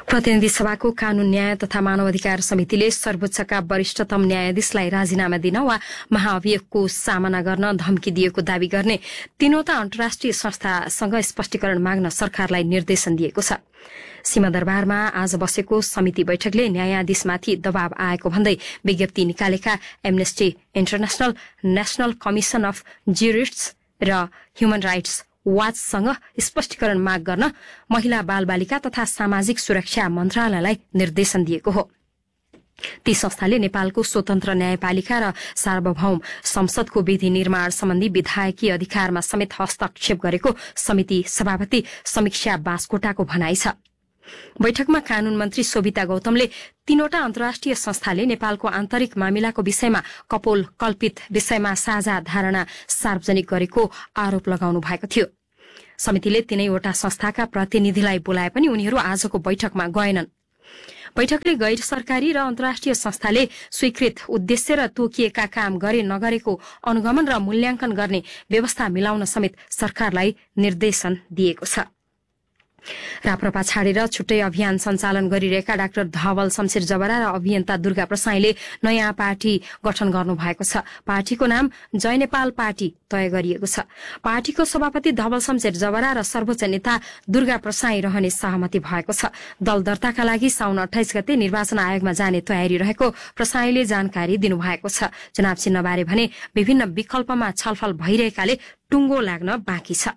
प्रतिनिधि सभाको कानून न्याय तथा मानवाधिकार समितिले सर्वोच्चका वरिष्ठतम न्यायाधीशलाई राजीनामा दिन वा महाअभियोगको सामना गर्न धम्की दिएको दावी गर्ने तीनवटा अन्तर्राष्ट्रिय संस्थासँग स्पष्टीकरण माग्न सरकारलाई निर्देशन दिएको छ। सिंहदरबारमा आज बसेको समिति बैठकले न्यायाधीशमाथि दबाव आएको भन्दै विज्ञप्ति निकालेका amnesty international, national commission of ज्युरिस्ट्स र ह्युमन राइट्स वाचसँग स्पष्टीकरण माग गर्न महिला बालबालिका तथा सामाजिक सुरक्षा मन्त्रालयलाई निर्देशन दिएको हो। ती संस्थाले नेपालको स्वतन्त्र न्यायपालिका र सार्वभौम संसदको विधि निर्माण सम्बन्धी विधायकीय अधिकारमा समेत हस्तक्षेप गरेको समिति सभापति समीक्षा बास्कोटाको भनाइ छ। बैठकमा कानून मन्त्री शोभिता गौतमले तीनवटा अन्तर्राष्ट्रिय संस्थाले नेपालको आन्तरिक मामिलाको विषयमा कपोल कल्पित विषयमा साझा धारणा सार्वजनिक गरेको आरोप लगाउनु भएको थियो। समितिले तीनैवटा संस्थाका प्रतिनिधिलाई बोलाए पनि उनीहरू आजको बैठकमा गएनन्। बैठकले गैर सरकारी र अन्तर्राष्ट्रिय संस्थाले स्वीकृत उद्देश्य र तोकिएका काम गरे नगरेको अनुगमन र मूल्याङ्कन गर्ने व्यवस्था मिलाउन समेत सरकारलाई निर्देशन दिएको छ। राप्रपा छाडेर छुट्टै अभियान सञ्चालन गरिरहेका डाक्टर धवल शमशेर जबरा र अभियन्ता दुर्गा प्रसाईले नयाँ पार्टी गठन गर्नुभएको छ। पार्टीको नाम जय नेपाल पार्टी तय गरिएको छ। पार्टीको सभापति धवल शमशेर जबरा र सर्वोच्च नेता दुर्गा प्रसाई रहने सहमति भएको छ। दल दर्ताका लागि साउन 28 गते निर्वाचन आयोगमा जाने तयारी रहेको प्रसाईले जानकारी दिनुभएको छ। चुनाव चिन्हबारे भने विभिन्न विकल्पमा छलफल भइरहेकाले टुङ्गो लाग्न बाँकी छ।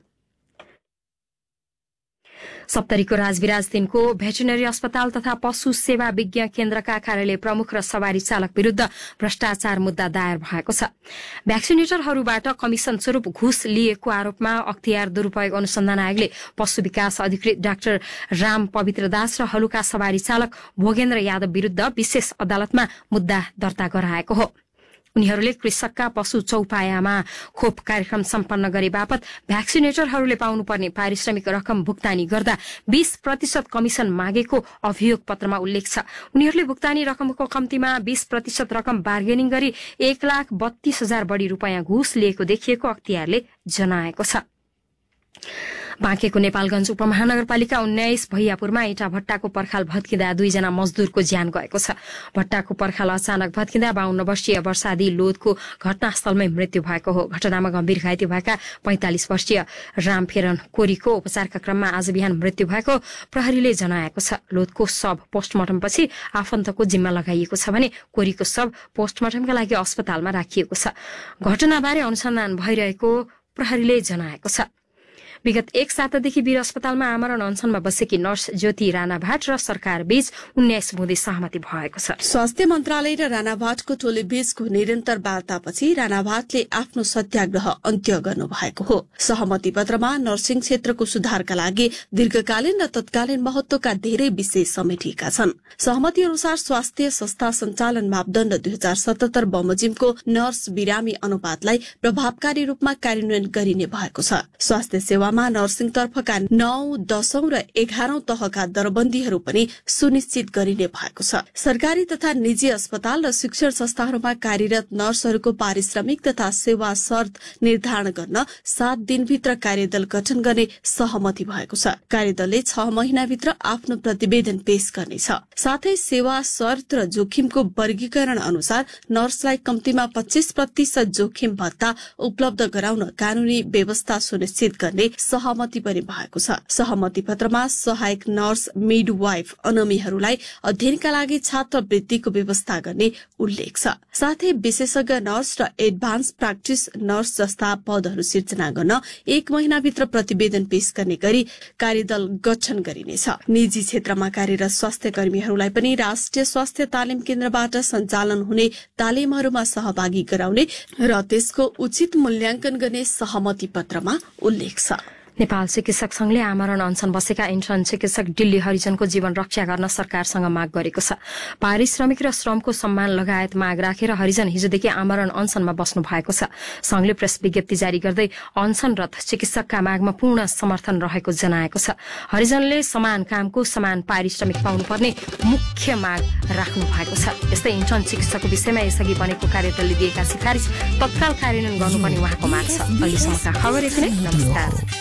सप्तरीको राजविराज 3 को भेटरिनरी अस्पताल तथा पशु सेवा विज्ञ केन्द्रका कार्यालय प्रमुख र सवारी चालक विरूद्ध भ्रष्टाचार मुद्दा दायर भएको छ। भ्याक्सिनेटरहरूबाट कमिशन स्वरूप घुस लिएको आरोपमा अख्तियार दुरूपयोग अनुसन्धान आयोगले पशु विकास अधिकृत डाक्टर राम पवित्र दास र हलुका सवारी चालक भोगेन्द्र यादव विरूद्ध विशेष अदालतमा मुद्दा दर्ता गराएको हो। उनीहरूले कृषकका पशु चौपायामा खोप कार्यक्रम सम्पन्न गरे बापत भ्याक्सिनेटरहरूले पाउनुपर्ने पारिश्रमिक रकम भुक्तानी गर्दा 20% कमिशन मागेको अभियोग पत्रमा उल्लेख छ। उनीहरूले भुक्तानी रकमको कम्तीमा 20% रकम बार्गेनिङ गरी 1,32,000 बढी रूपियाँ घुस लिएको देखिएको अख्तियारले जनाएको छ। बाँकेको नेपालगञ्ज उपमहानगरपालिका 19 भैयापुरमा इँटा भट्टाको पर्खाल भत्किँदा 2 जना मजदूरको ज्यान गएको छ। भट्टाको पर्खाल अचानक भत्किँदा 52 वर्षीय वर्षादी लोधको घटनास्थलमै मृत्यु भएको हो। घटनामा गम्भीर घाइते भएका 45 वर्षीय रामफेरन कोरीको उपचारका क्रममा आज बिहान मृत्यु भएको प्रहरीले जनाएको छ। लोधको शव पोस्टमार्टमपछि आफन्तको जिम्मा लगाइएको छ भने कोरीको शव पोस्टमार्टमका लागि अस्पतालमा राखिएको छ। घटनाबारे अनुसन्धान भइरहेको प्रहरीले जनाएको छ। विगत 1 सातादेखि वीर अस्पतालमा आमरण अनसनमा बसेकी नर्स ज्योति राणाभाट र सरकार बीच 19 बुँदे सहमति भएको छ। स्वास्थ्य मन्त्रालय र राणाभाटको टोली बीचको निरन्तर वार्तापछि राणाभाटले आफ्नो सत्याग्रह अन्त्य गर्नु भएको हो। सहमति पत्रमा नर्सिङ क्षेत्रको सुधारका लागि दीर्घकालीन र तत्कालीन महत्वका धेरै विषय समेटिएका छन्। सहमति अनुसार स्वास्थ्य संस्था सञ्चालन मापदण्ड 2077 बमोजिमको नर्स बिरामी अनुपातलाई प्रभावकारी रूपमा कार्यान्वयन गरिने भएको छ। स्वास्थ्य सेवा नर्सिङ तर्फका 9, 10 र 11 तहका दरबन्दीहरू पनि सुनिश्चित गरिने भएको छ। सरकारी तथा निजी अस्पताल र शिक्षण संस्थाहरूमा कार्यरत नर्सहरूको पारिश्रमिक तथा सेवा शर्त निर्धारण गर्न 7 दिनभित्र कार्यदल गठन गर्ने सहमति भएको छ। कार्यदलले 6 महिनाभित्र आफ्नो प्रतिवेदन पेश गर्नेछ। साथै सेवा शर्त र जोखिमको वर्गीकरण अनुसार नर्सलाई कम्तीमा 25% जोखिम भत्ता उपलब्ध गराउन कानूनी व्यवस्था सुनिश्चित गर्ने सहमति पनि भएको छ। सहमति पत्रमा सहायक नर्स, मिडवाइफ, अनमीहरूलाई अध्ययनका लागि छात्रवृत्तिको व्यवस्था गर्ने उल्लेख छ। साथै विशेषज्ञ नर्स र एडभान्स प्र्याक्टिस नर्स जस्ता पदहरू सिर्जना गर्न 1 महिनाभित्र प्रतिवेदन पेश गर्ने गरी कार्यदल गठन गरिनेछ। निजी क्षेत्रमा कार्यरत स्वास्थ्य कर्मीहरूलाई पनि राष्ट्रिय स्वास्थ्य तालिम केन्द्रबाट सञ्चालन हुने तालिमहरूमा सहभागी गराउने र त्यसको उचित मूल्याङ्कन गर्ने सहमति पत्रमा उल्लेख छ। नेपाल चिकित्सक संघले आमरण अनसन बसेका इन्टर्न चिकित्सक डिल्ली हरिजनको जीवन रक्षा गर्न सरकारसँग माग गरेको छ। पारिश्रमिक र श्रमको सम्मान लगायत माग राखेर हरिजन हिजोदेखि आमरण अनसनमा बस्नु भएको छ। संघले प्रेस विज्ञप्ति जारी गर्दै अनसनरत चिकित्सकका मागमा पूर्ण समर्थन रहेको जनाएको छ। हरिजनले समान कामको समान पारिश्रमिक पाउनुपर्ने मुख्य माग राख्नु भएको छ। यस्तै इन्टर्न चिकित्सकको विषयमा यसअघि बनेको कार्यदलले दिएका सिफारिस तत्काल कार्यान्वयन गर्नुपर्ने उहाँको माग छ। अहिलेसम्मका खबर यति नै। नमस्कार।